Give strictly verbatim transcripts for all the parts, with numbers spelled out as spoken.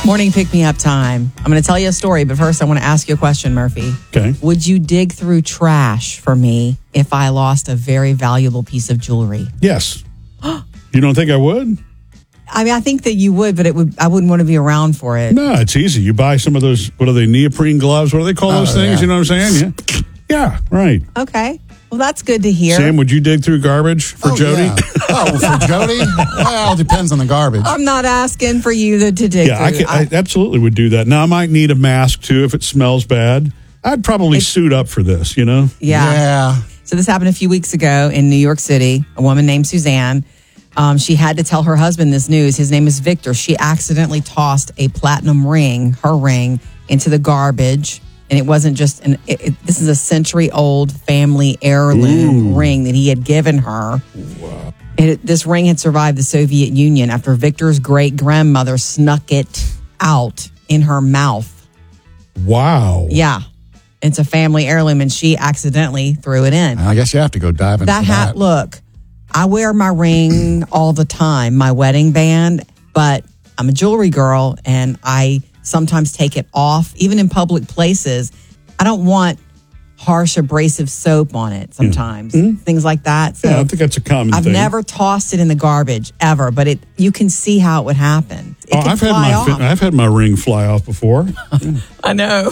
Morning pick-me-up time. I'm going to tell you a story, but first I want to ask you a question, Murphy. Okay. Would you dig through trash for me if I lost a very valuable piece of jewelry? Yes. You don't think I would? I mean, I think that you would, but it would. I wouldn't want to be around for it. No, it's easy. You buy some of those, what are they, neoprene gloves? What do they call those Oh, things? yeah. You know what I'm saying? Yeah. Yeah, right. Okay. Well, that's good to hear. Sam, would you dig through garbage for oh, Jody? Yeah. Oh, for Jody? Well, depends on the garbage. I'm not asking for you to, to dig Yeah, I, through. can, I absolutely would do that. Now, I might need a mask, too, if it smells bad. I'd probably suit up for this, you know? yeah. Yeah. So this happened a few weeks ago in New York City. A woman named Suzanne. Um, she had to tell her husband this news. His name is Victor. She accidentally tossed a platinum ring, her ring, into the garbage. And it wasn't just an, it, it, this is a century old family heirloom Ooh. ring that he had given her. Wow. It, this ring had survived the Soviet Union after Victor's great grandmother snuck it out in her mouth. Wow. Yeah. It's a family heirloom and she accidentally threw it in. I guess you have to go dive into That that. hat, look, I wear my ring all the time, my wedding band, but I'm a jewelry girl and I sometimes take it off, even in public places. I don't want harsh abrasive soap on it sometimes, Mm-hmm. things like that. So Yeah, I think that's a common I've thing. never tossed it in the garbage ever, but it you can see how it would happen. It Oh, can I've had fly my off. fi- I've had my ring fly off before. I know.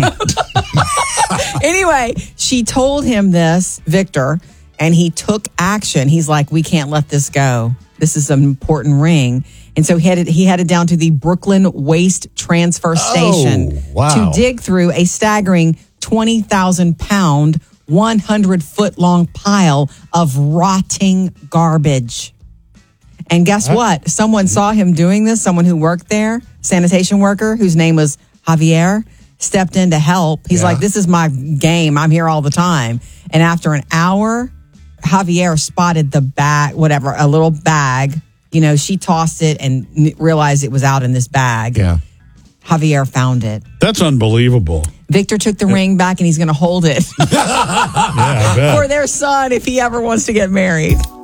Anyway, she told him this, Victor, and he took action. He's like, we can't let this go. This is an important ring. And so he headed, he headed down to the Brooklyn Waste Transfer Station Oh, wow. to dig through a staggering twenty thousand pound, one hundred foot long pile of rotting garbage. And guess what? Someone saw him doing this. Someone who worked there, sanitation worker, whose name was Javier, stepped in to help. He's Yeah. like, this is my game. I'm here all the time. And after an hour, Javier spotted the bag, whatever, a little bag. You know, she tossed it and n- realized it was out in this bag. Yeah. Javier found it. That's unbelievable. Victor took the ring back and he's going to hold it Yeah, I bet. for their son if he ever wants to get married.